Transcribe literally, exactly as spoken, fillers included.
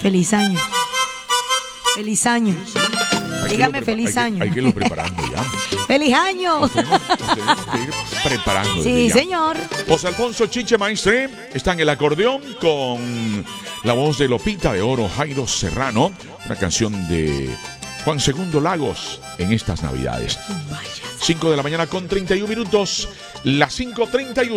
Feliz año. Feliz año. Hay Dígame que feliz hay año. Que, hay que irlo preparando ya. ¡Feliz año! Nos tenemos, nos tenemos que ir preparando. Sí, ya. señor. José Alfonso Chiche Maestre está en el acordeón con la voz de Lopita de Oro, Jairo Serrano, una canción de Juan Segundo Lagos en estas Navidades. cinco de la mañana con treinta y un minutos, las cinco treinta y uno.